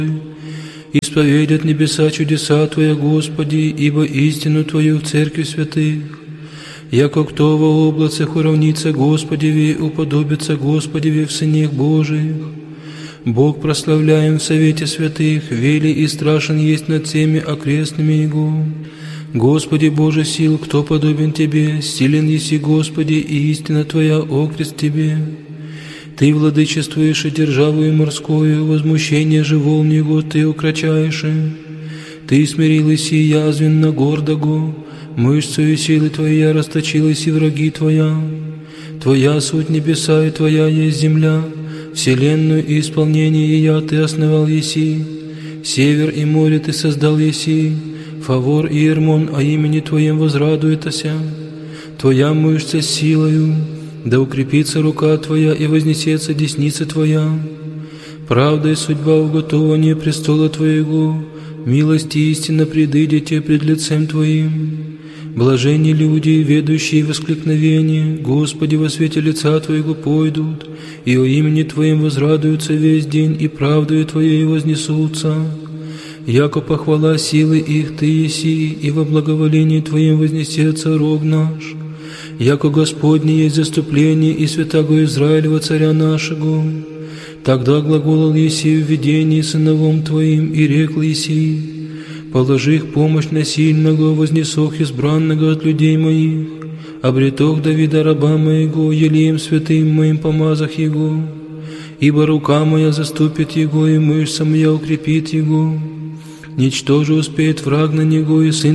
Исповедят небеса чудеса Твоя, Господи, ибо истину Твою в церкви святых. Яко кто во облацах уравнится Господеви, уподобится Господеви в сынах Божиих. Бог прославляем в совете святых, вели и страшен есть над всеми окрестными Его. Господи Боже сил, кто подобен Тебе, силен еси, Господи, и истина Твоя окрест Тебе. Ты владычествуешь и державою морскую, возмущение же волн Его Ты укрочаешь. Ты смирил еси язвенно гордого, мышцею силы Твоя расточилась и враги Твоя. Твоя суть небеса, и Твоя есть земля, вселенную и исполнение ее Ты основал еси. Север и море Ты создал еси, Фавор и Ермон о имени Твоем возрадуетася. Твоя мышца с силою, да укрепится рука Твоя и вознесется десница Твоя. Правда и судьба уготования престола Твоего, милость и истина предыдете пред лицем Твоим. Блаженни люди, ведущие воскликновение, Господи, во свете лица Твоего пойдут, и о имени Твоем возрадуются весь день, и правдою Твоей вознесутся. Яко похвала силы их Ты еси, и во благоволении Твоем вознесется рог наш. Яко Господне есть заступление и святаго Израилева царя нашего. Тогда глаголал еси в видении сыновом Твоим, и рекл еси: положи их помощь на сильного, вознесох избранного от людей моих, обретох Давида раба моего, елеем святым моим помазах его, ибо рука моя заступит его, и мышца моя укрепит его. Ничто же успеет враг на него, и сын